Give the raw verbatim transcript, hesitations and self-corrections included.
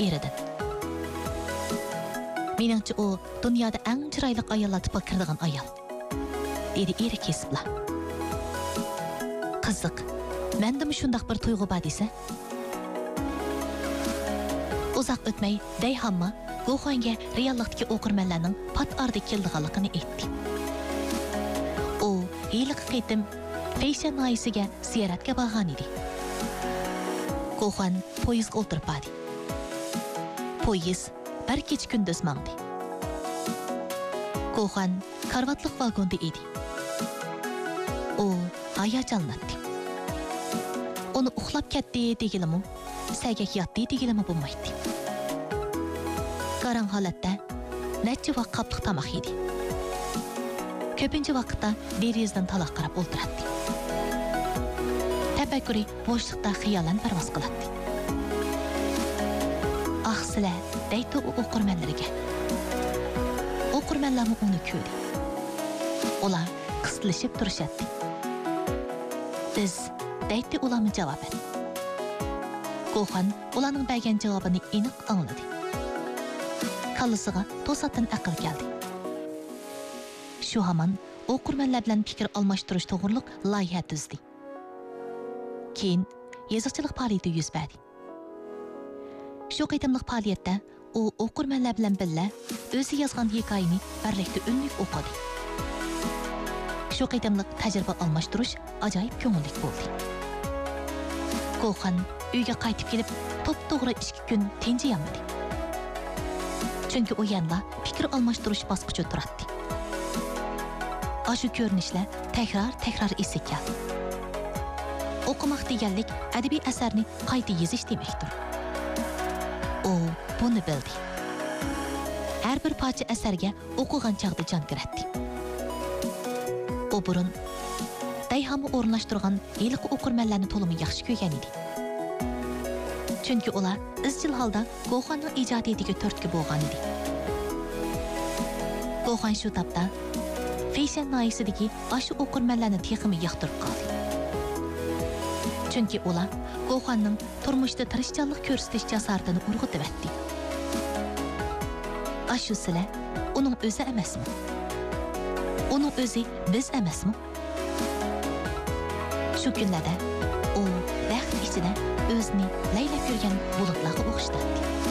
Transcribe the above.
eridan. Meningcha o dunyoda eng chiroyli ayollar tipiga kiradigan ayol, dedi eri kesibla. Qiziq, mendimi shundaq bir tuyg'u bor desa? Uzoq o'tmay Dayhamma Goxanga reallikdagi o'qirmanlarning pat arda keldiganligini aytdi. U yiliqi qitim Feyshan noyisiga ziyoratga borgan edi. Goxan poyezdga o'tirib bordi. Poyezd bir kecha kunduz mangdi. Goxan karvatliq vagonda edi. U hayajonlanadi. Uni uxlab ketdi degilimi, sagak yotdi degilimi bo'lmaydi. Qarang holatda necha vaqt qapliq tamoq yedi. Ko'pincha vaqtda derizdan taloq qarab o'tiradi. Tafakkuri bo'shliqda xiyolan parvoz qiladi. Ah sizlar, deydi u o'qirmanlarga. O'qirmanlarmi uni ko'rdi. Ular qistilishib turishadi. Biz, deydi ularni javoban. Goxan ularning bergan javobini aniq angladi. Kallasiga to'satdan aql keldi. Shu hamon o'qirmanlar bilan fikr almashtirish to'g'riliq loyiha tuzdi. Keyin yoziqchilik faoliyati yuz berdi. Shu qitimliq faoliyatda u o'qirmanlar bilan birga o'zi yozgan hikoyani birlikda unlik o'qidi. Shu qitimliq tajriba almashtirish ajoyib ko'ngillik bo'ldi. Goxan uyga qaytib kelib, to'p-to'g'ri ikki kun tinchiyamadi. Chunki u yanla fikr almashtirish bosqichi turadi. Ashu ko'rinishlar takror-takror esiga keldi. O'qimoq deganlik adabiy asarni qayta yozish demakdir. U buni bildi. Har bir parcha asarga o'qigan chaqda jon kiradi. U burun Dayhamni o'rnashtirgan yiliqi o'qirmanlarni to'limi yaxshi ko'rgan edi. Chunki ular izchil holda Goxanning ijodiyatiga turtki bo'lgan edi. Goxan shu topda Feyshan noyisidagi ashu o'qirmanlarni texmi yoqtirib qoldi. Chunki ular Goxanning turmushda tirishchanlik ko'rsatish jasoratini urg'itib etdi. Ashu sizlar uning o'zi emasmi? Uning o'zi biz emasmi? Shu kunlarda u baxt ichida o'zini laylab yurgan bulutlarga o'xshatdi.